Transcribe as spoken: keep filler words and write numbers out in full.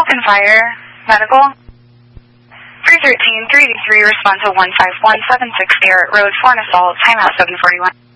and Fire Medical. three thirteen, three eighty-three, respond to one five one seven six Garrett Road for an assault, timeout seven forty-one.